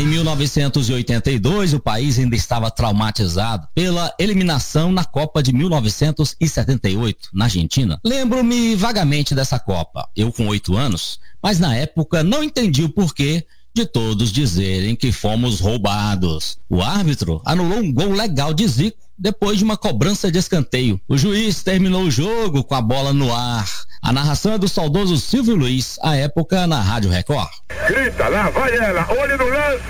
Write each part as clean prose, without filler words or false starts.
Em 1982, o país ainda estava traumatizado pela eliminação na Copa de 1978, na Argentina. Lembro-me vagamente dessa Copa, eu com 8 anos, mas na época não entendi o porquê de todos dizerem que fomos roubados. O árbitro anulou um gol legal de Zico depois de uma cobrança de escanteio. O juiz terminou o jogo com a bola no ar. A narração é do saudoso Silvio Luiz, à época na Rádio Record. Grita lá, vai ela, olha no lance!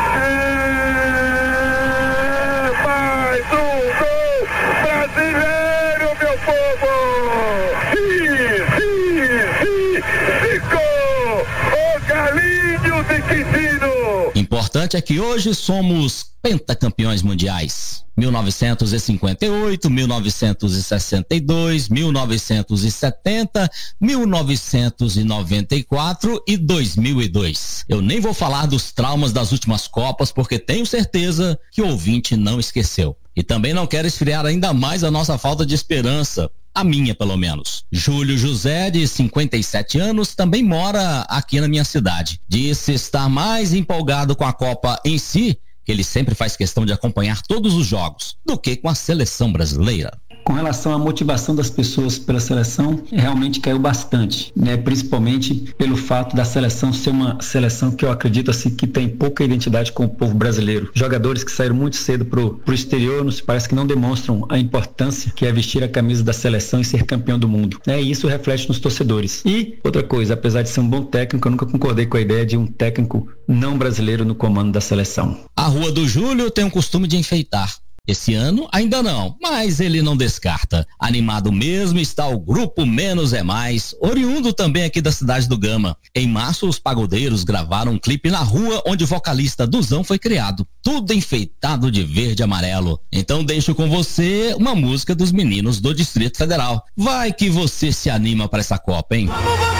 Mais um gol brasileiro, meu povo! Sim, Zico! O galinho de Quintino! Importante é que hoje somos pentacampeões mundiais. 1958, 1962, 1970, 1994 e 2002. Eu nem vou falar dos traumas das últimas Copas, porque tenho certeza que o ouvinte não esqueceu. E também não quero esfriar ainda mais a nossa falta de esperança. A minha, pelo menos. Júlio José, de 57 anos, também mora aqui na minha cidade. Disse estar mais empolgado com a Copa em si, que ele sempre faz questão de acompanhar todos os jogos, do que com a seleção brasileira. Com relação à motivação das pessoas pela seleção, realmente caiu bastante, né? Principalmente pelo fato da seleção ser uma seleção que eu acredito assim que tem pouca identidade com o povo brasileiro. Jogadores que saíram muito cedo pro exterior, parece que não demonstram a importância que é vestir a camisa da seleção e ser campeão do mundo, né? E isso reflete nos torcedores. E outra coisa, apesar de ser um bom técnico, eu nunca concordei com a ideia de um técnico não brasileiro no comando da seleção. A Rua do Júlio tem o costume de enfeitar. Esse ano ainda não, mas ele não descarta. Animado mesmo está o Grupo Menos é Mais, oriundo também aqui da cidade do Gama. Em março, os pagodeiros gravaram um clipe na rua onde o vocalista Duzão foi criado. Tudo enfeitado de verde e amarelo. Então deixo com você uma música dos meninos do Distrito Federal. Vai que você se anima para essa Copa, hein? Vamos!